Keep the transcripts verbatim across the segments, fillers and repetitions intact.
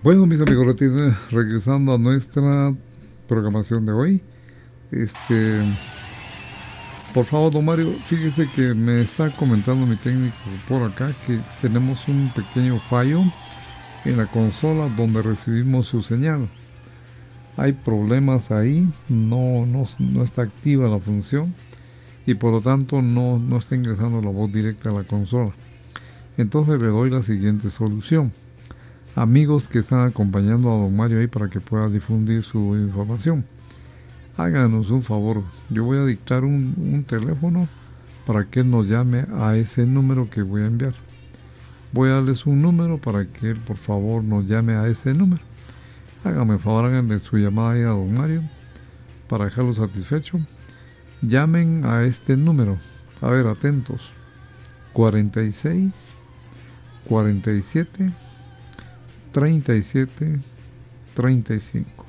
Bueno, mis amigos, reti- regresando a nuestra programación de hoy, este, por favor, don Mario, fíjese que me está comentando mi técnico por acá que tenemos un pequeño fallo en la consola donde recibimos su señal. Hay problemas ahí, no, no, no está activa la función y por lo tanto no, no está ingresando la voz directa a la consola. Entonces le doy la siguiente solución. Amigos que están acompañando a don Mario ahí para que pueda difundir su información, háganos un favor. Yo voy a dictar un, un teléfono para que él nos llame a ese número que voy a enviar. Voy a darles un número para que él por favor nos llame a ese número. Háganme favor, háganle su llamada ahí a don Mario para dejarlo satisfecho. Llamen a este número. A ver, atentos. cuarenta y seis, cuarenta y siete, treinta y siete, treinta y cinco.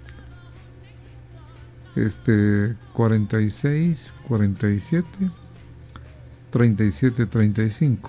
Este, cuarenta y seis, cuarenta y siete, treinta y siete, treinta y cinco.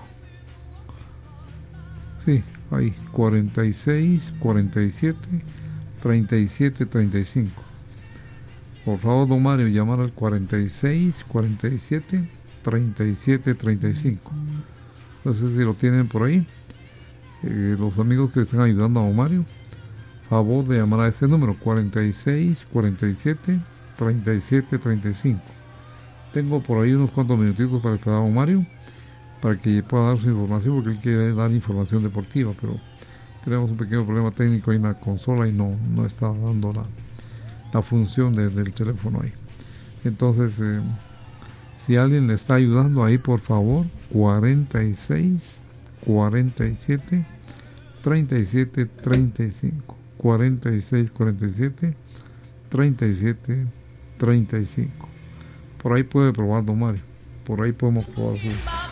Sí, ahí, cuarenta y seis, cuarenta y siete, treinta y siete, treinta y cinco. Por favor, don Mario, llamar al cuarenta y seis, cuarenta y siete, treinta y siete, treinta y cinco. No sé si lo tienen por ahí. Eh, los amigos que están ayudando a don Mario, favor de llamar a este número, cuarenta y seis, cuarenta y siete, treinta y siete, treinta y cinco. Tengo por ahí unos cuantos minutitos para esperar a don Mario para que pueda dar su información, porque él quiere dar información deportiva, pero tenemos un pequeño problema técnico ahí en la consola y no, no está dando la, la función de, del teléfono ahí. Entonces, eh, si alguien le está ayudando ahí, por favor, cuarenta y seis, cuarenta y siete, treinta y siete, treinta y cinco. cuarenta y seis, cuarenta y siete, treinta y siete, treinta y cinco. Por ahí puede probar don Mario. Por ahí podemos probar su...